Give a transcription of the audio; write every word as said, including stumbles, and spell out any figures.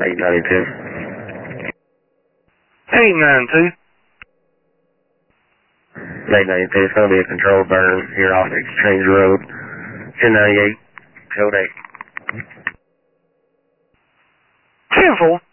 eight ninety-two. eight ninety-two. eight ninety-two, it's going to be a controlled burn here off Exchange Road. ten ninety-eight, code eight. ten four.